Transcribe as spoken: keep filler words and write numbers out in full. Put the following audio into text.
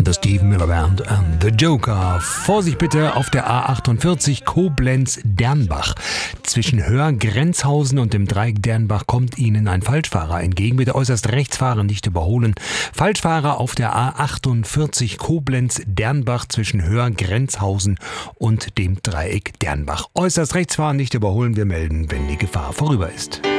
The Steve Miller Band and The Joker. Vorsicht bitte auf der A achtundvierzig Koblenz-Dernbach. Zwischen Höhr-Grenzhausen und dem Dreieck Dernbach kommt Ihnen ein Falschfahrer entgegen. Bitte äußerst rechts fahren, nicht überholen. Falschfahrer auf der A achtundvierzig Koblenz-Dernbach zwischen Höhr-Grenzhausen und dem Dreieck Dernbach. Äußerst rechts fahren, nicht überholen. Wir melden, wenn die Gefahr vorüber ist.